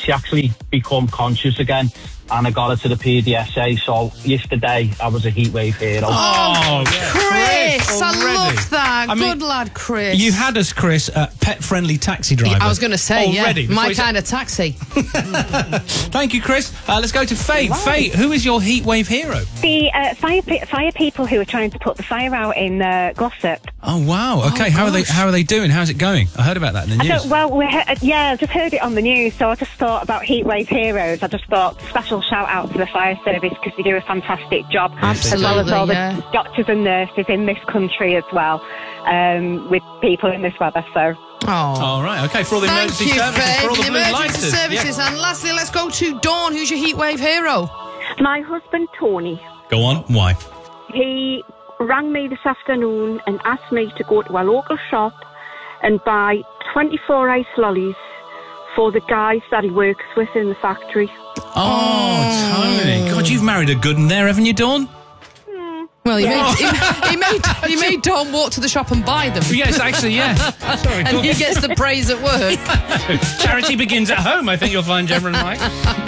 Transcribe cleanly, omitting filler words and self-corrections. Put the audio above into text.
she actually become conscious again, and I got her to the PDSA. So yesterday I was a heatwave hero. Oh, Chris, I already. love that. I mean, Good lad, Chris. You had us, Chris, pet-friendly taxi driver. I was going to say, already, yeah, my kind of taxi. Thank you, Chris. Let's go to Faye. Right. Faye, who is your heatwave hero? The fire people who are trying to put the fire out in Glossop. Oh wow! Okay, gosh. how are they doing? How's it going? I heard about that in the news. I just heard it on the news, so I just thought about Heatwave Heroes. I just thought special shout out to the fire service because they do a fantastic job. Absolutely, as well as all yeah. the doctors and nurses in this country as well, with people in this weather. So. Oh. All right, okay, for all the Thank emergency you, services, Faye, for all the blue emergency lighters. services. Yeah. And lastly, let's go to Dawn. Who's your heatwave hero? My husband, Tony, Go on, why? he rang me this afternoon and asked me to go to a local shop and buy 24 ice lollies for the guys that he works with in the factory. Oh, Tony. God, you've married a good one there, haven't you, Dawn? Well, he made Dawn walk to the shop and buy them. Yes, actually, yeah. Sorry, And he gets the praise at work. Charity begins at home, I think you'll find, Gemma and Mike.